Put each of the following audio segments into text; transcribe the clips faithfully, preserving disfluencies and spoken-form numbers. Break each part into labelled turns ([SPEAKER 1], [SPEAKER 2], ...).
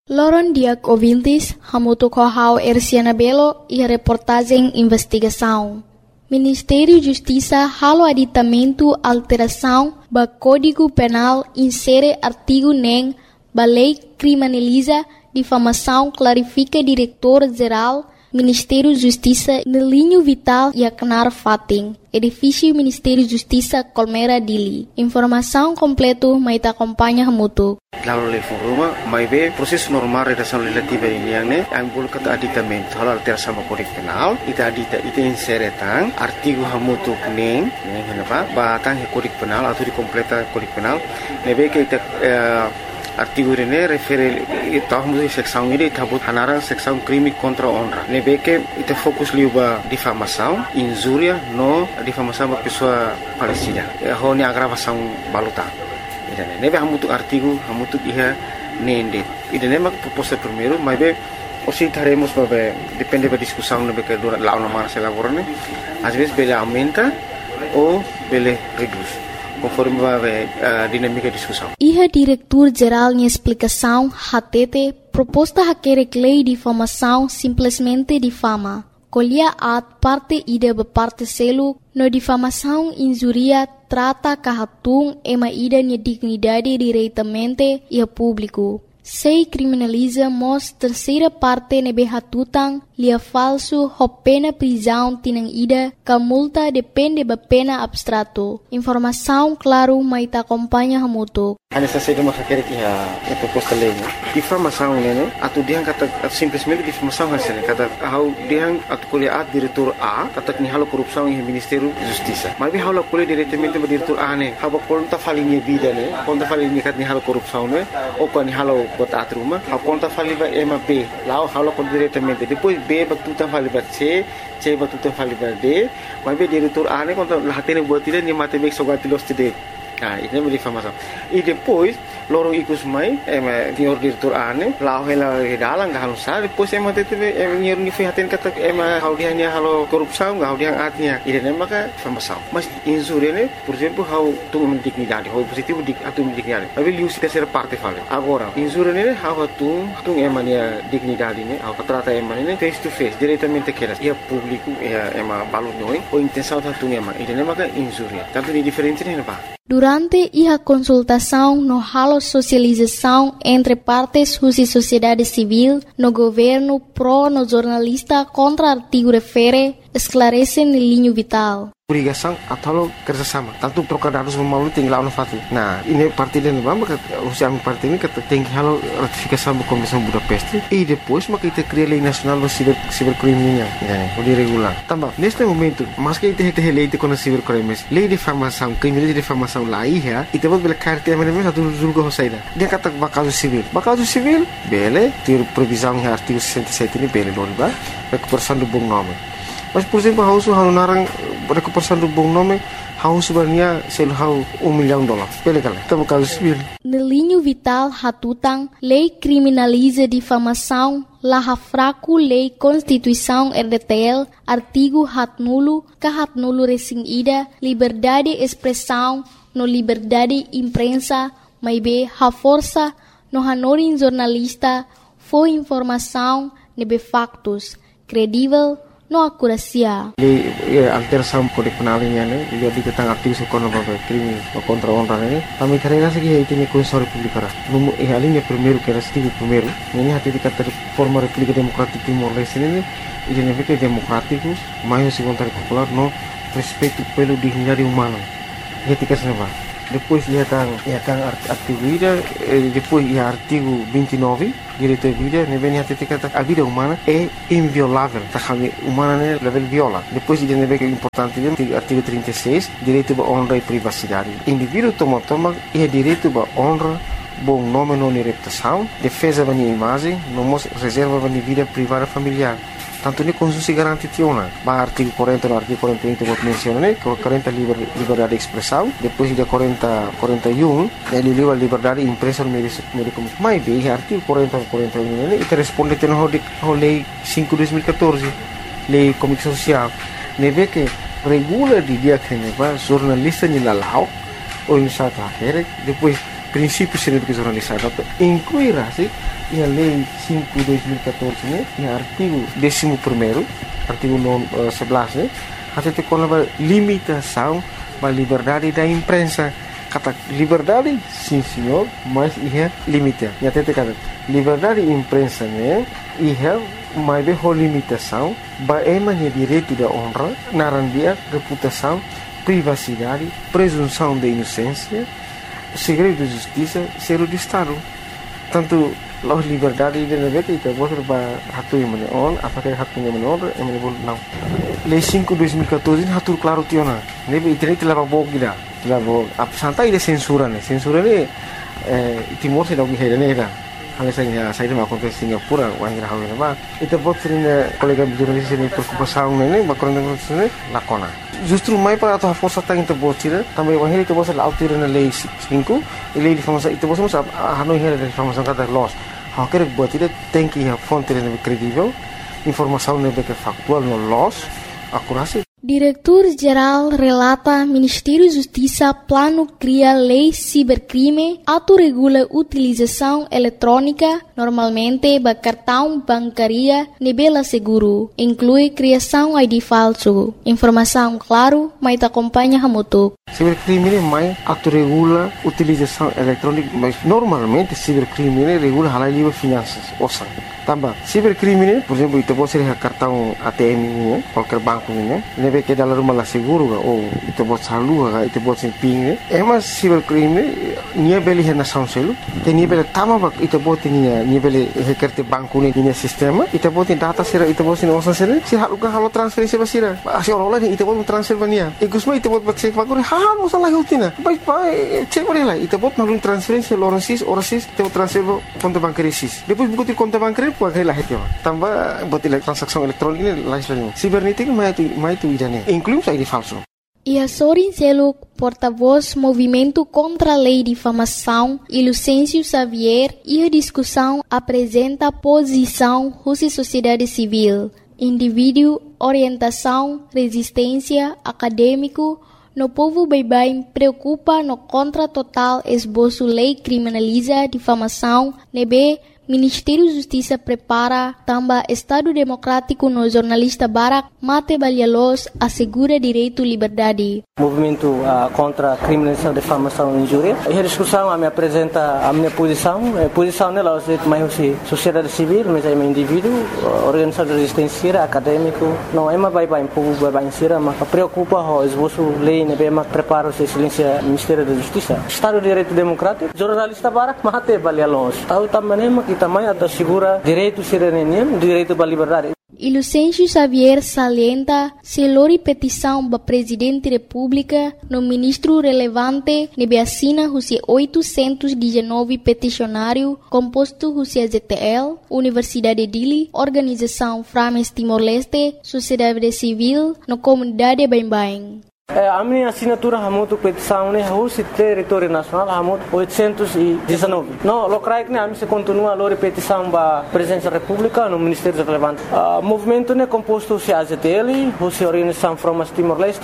[SPEAKER 1] Loron diak ouvintes, hamuto kohau Erciana Belo e a reportagem investigação. Ministério Justiça halo aditamento alteração ba Código Penal insere artigo nem ba lei criminaliza difamação clarifica diretor-geral Ministério Justiça no linho vital e Aknar Fating, edifício Ministério Justiça Colmera Dili. Informação completa mai ta acompanha mutu.
[SPEAKER 2] Lalu le foruma mai be proses normal redação legislativa ini yang ne ang bul kata aditamento hal alteração ba Código Penal ita adita ita insere tang artigo hamutu neng neng henapa ba tang Código Penal atau di completa Código Penal nebe ke ita artigo ini refere tahun seksão ini tabut hanarang seksão crime contra honra. Nebe que ita fokus liuba difamação, injúria no difamação ba pessoa falecida. Honi agravação baluta. Ida nebe hamutu artigo hamutu iha nende. Ida nema proposta primeiro, mas be osi taremos ba depende da discussão nebe que dura lá na mara se elaborane. Às vezes bele aumenta ou bele reduz. Conforme a dinâmica de discussão.
[SPEAKER 1] Iha diretor-geral em explicação, hatete, proposta haquere lei de difamação simplesmente difama. Colhia at parte ida be parte selo, no difamação injuria trata kahatung ema ida ni dignidade diretamente e a público. Sei criminaliza mos terceira parte nebe hatutang lia falso ho pena prisão tinang ida ka multa depende ba pena abstrato. Informação claro mai ta acompanha hamuto.
[SPEAKER 2] Ana sa sede mo hakere ki ha e proposta lei. Difamação nene atu diang kata simplesmente difamação hasene kata hau diang atu kuliah diretor A kata ni halo korupsão em Ministério Justiça. Mas bi halo kuliah diretamente ba diretor A ne haba konta falinha vida ne konta falinha kat ni halo korupsão ne o ko ni halo bot atruma a conta faliva ema B lá o halo con diretamente depois B batuta faliva C C batuta faliva D mas B diretor A ne conta latene botile ni matematik sogatilos tide. Ah, ini é difamação. E depois, loro ikus mai, ema senhor diretor ane, lá ela dalang gahalo sa, depois ema tete ema nyer ni fihaten kata ema hau dia ni halo korupsão, hau dia atnya. Ide nema ka difamação. Mas injúria ne, por exemplo, hau tu dignidade, hau positivo dik atu dignidade. Mas liu se terceira parte fala. Agora, injúria ne hau tu tu ema ni dignidade ne, hau trata ema ne face to face, diretamente queras. E público, e ema balu noi, o intenção da tu ema. Ide nema ka injúria. Tanto ni diferente ne ba.
[SPEAKER 1] Durante a consultação no halo socialização entre partes e sociedade civil, no governo pro no jornalista contra artigo refere, esclarece no linho vital.
[SPEAKER 2] Obrigação atau kerjasama. Tanto trocar dados melalui tinggal no fati. Nah, ini parti dan bamba usia parti ini kata tinggi halo ratifikasi da Convenção Budapeste e depois maka kita cria lei nacional do ciber cibercriminal, né? O de regular. Também neste momento, mas que kita kita lei de com cibercrimes, lei de difamação, crime de difamação lá ia, e depois bela carta mas mesmo satu julgo hosaida. Dia kata bakal civil. Bakal civil, bele, ter previsão em artigo sessenta e sete ini bele dona ba, recuperação do bom nome. Mas por exemplo, hau su hau narang recuperação do bom nome, hau sebenarnya sel hau um milhão de dólares. Pele kala, tá caso civil.
[SPEAKER 1] No linho vital hatutang, lei criminaliza difamação, la fraco lei Constituição R D T L, artigo hat nulo, ka hat nulo resing ida, liberdade de expressão, no liberdade imprensa, mai be ha força, no hanorin jornalista, foi informação, nebe factos, credível, no acuracia.
[SPEAKER 2] Lei alteração Código Penal ini ne, dia diketang artigo sekono babe crime contra honra ne. Kami carrega segi itu ni Constituição Republicana. Numo e alinha primeiro que era artigo primeiro. Ini hati dikata forma República Democrática Timor-Leste ne, ele ne fica democrático, mais se vontade popular no respeito pelo dignidade humana. Ia tikas ne ba. Depois ia tang ia tang artigo ida, depois ia artigo vinte e nove, direito à vida, ne vem hati dikata a vida humana é inviolável. Tá kami humana ne level viola. Depois ia ne vem importante dia artigo trinta e seis, direito à honra e privacidade. Indivíduo toma toma ia direito à honra, bom nome não reputação, defesa da minha imagem, não reserva da minha vida privada familiar. Tanto ni Constituição garante tiona. Ba artigo quarenta no artigo quarenta e um que menciona né, quarenta liber, liberdade de expressão, depois de quarenta, quarenta e um, ele livre liberdade de imprensa no meio de comunicação. Mas bem, artigo quarenta, quarenta e um né, e responde ao lei cinco de dois mil e catorze, lei de comunicação social. Ne vê que regula de dia que ne va jornalista ni lalau ou em sata akhir, depois princípios científicos jornalizados incluirá se a lei cinco de dois mil e catorze né, e artigo décimo primeiro, artigo sebelas né, até tem uma limitação da liberdade da imprensa. Kata liberdade, sim senhor, mas é limite. E até tem kata liberdade de imprensa né, é mas é uma limitação, é direito da honra, narandia, reputação, privacidade, presunção de inocência, segredo de justiça, ser de Estado. Tanto as liberdades de negara itu boleh hatu yang mana on, apakah hatu yang mana on, yang mana boleh não. Lei cinco de dois mil e catorze hatu claro tiona. Nebe internet leva bog gida, leva santai de censura né, censura né, Timor se dog hera né era. Hanya saya saya dah makan ke Singapura, orang Irau ni bah. Itu buat sering kolega jurnalis ini berkumpul ni, bakal dengan sini lakona. Justru mai para atau força tang itu buat sih, tambah orang itu buat sel autir na lei cinco, lei de famosa itu buat semua Hanoi hera de famosa kata loss. Hak kerja buat itu tem que a fonte ni credível, informação ni que factual no loss, akurasi.
[SPEAKER 1] Diretor-Geral relata Ministério Justiça plano cria lei cibercrime, autorregula utilização eletrônica, normalmente ba cartão bancaria nebela seguro, inclui criação I D falso. Informação claro, mas acompanha hamutuk.
[SPEAKER 2] Cibercrime mais autorregula utilização eletrônica, mas normalmente cibercrime regula halal livre finanças, ouçam. Tambah, cibercrime, por exemplo, itu pode ser cartão A T M ini, qualquer banco ini, nebe que dalam rumah lah seguro, ou itu pode salur, itu pode ser ping. Emas cibercrime, nia beli hena sound selu, que nia beli tama bak, itu pode nia nia beli hekerte banco ini nia sistema, itu pode data sera, itu pode nia osan sera, si haluka halu transferensi basira, asi orang lain itu pode transfer bania, ikusma itu pode cek bagore, ha, musa lagi utina, baik baik, cek boleh lah, itu pode nalun transferensi orang sis, orang sis, itu transfer konta bankari sis, depois buku konta bankari pakai lah itu, tambah buat transaksi elektronik ini lain sebagainya. Sibernetik mai itu mai itu idane, inclui I D falso.
[SPEAKER 1] Ia Sorin Seluk, porta-voz Movimento contra a Lei de Difamação, e Lucêncio Xavier, e a discussão apresenta a posição da sociedade civil, indivíduo, orientação, resistência, acadêmico, no povo bem-bem preocupa no contra total esboço lei criminaliza difamação, nebe Ministério da Justiça prepara também Estado Democrático no jornalista Barak Mate Balialos assegura direito e liberdade.
[SPEAKER 3] Movimento uh, contra a criminalização, difamação e injúria. E a discussão a me apresenta a minha posição. A posição dela é mais sociedade civil, mas é um indivíduo, organização de resistência, acadêmico. Não é uma vai-vai, um povo vai-vai, mas preocupa o esboço lei, né, mas prepara o excelência Ministério da Justiça. Estado de Direito Democrático, jornalista Barak Mate Balialos. Tahu também que também assegura direito cidadania, direito à liberdade.
[SPEAKER 1] E Lucêncio Xavier salienta se lori petição para Presidente da República no ministro relevante nebe assina os oitocentos e dezenove peticionário composto os Z T L, Universidade de Dili, Organização Frames Timor-Leste, Sociedade Civil, no Comunidade Bem-Bem.
[SPEAKER 3] A minha assinatura é muito petição, né? O território nacional é muito oitocentos e dezenove. Não, locais que a gente continua a repetição da Presidência da República no Ministério relevante. O movimento é composto de A Z T L, a Organização Frames Timor-Leste,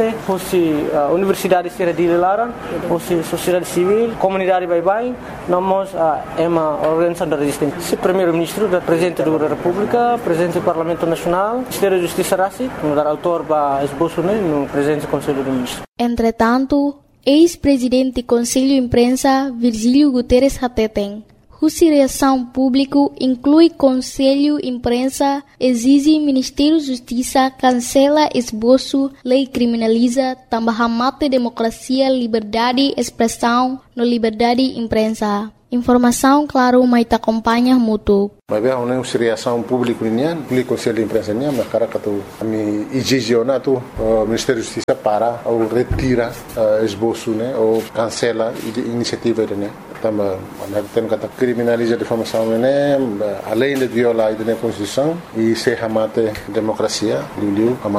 [SPEAKER 3] a Universidade de Dili Laran, a Sociedade Civil, Comunidade Bye-Bye, nós é uma organização da resistência. O Primeiro-Ministro, o Presidente da República, Presidente do Parlamento Nacional, Ministério da Justiça Rassi, o autor da esboço no Presidente do Conselho do
[SPEAKER 1] Entretanto, ex-presidente do Conselho de Imprensa, Virgílio Guterres Hateten, cuja reação pública inclui Conselho de Imprensa, exige Ministério da Justiça cancela esboço, lei criminaliza, também mata democracia, liberdade, expressão, no liberdade de imprensa. Informação, claro, mas acompanha muito.
[SPEAKER 4] Mas bem, uma reação pública nian, público Conselho de Imprensa nian, mas cara que tu ami exigiona tu Ministério da Justiça para ou retira esboço, né, ou cancela iniciativa né. Também, tem que criminalizar a difamação né, além de violar a Constituição e se ramate democracia, liu